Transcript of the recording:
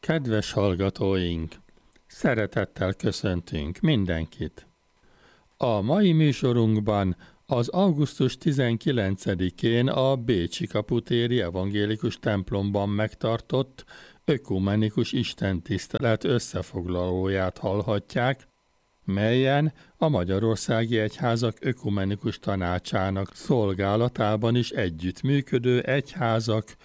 Kedves hallgatóink! Szeretettel köszöntünk mindenkit! A mai műsorunkban az augusztus 19-én a Bécsi Kaputéri Evangélikus templomban megtartott ökumenikus istentisztelet összefoglalóját hallhatják, melyen a Magyarországi Egyházak Ökumenikus Tanácsának szolgálatában is együttműködő egyházak